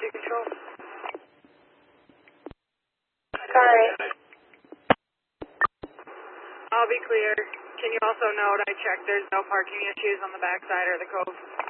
Control. Sorry. I'll be clear. Can you also note I checked there's no parking issues on the backside or the cove?